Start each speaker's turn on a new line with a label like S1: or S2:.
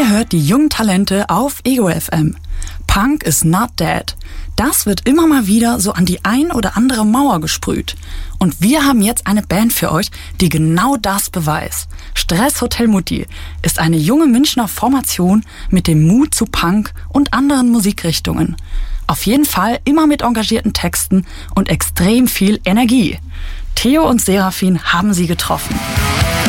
S1: Ihr hört die jungen Talente auf Ego FM. Punk is not dead. Das wird immer mal wieder so an die ein oder andere Mauer gesprüht. Und wir haben jetzt eine Band für euch, die genau das beweist. Stress Hotel Mutti ist eine junge Münchner Formation mit dem Mut zu Punk und anderen Musikrichtungen. Auf jeden Fall immer mit engagierten Texten und extrem viel Energie. Theo und Serafin haben sie getroffen.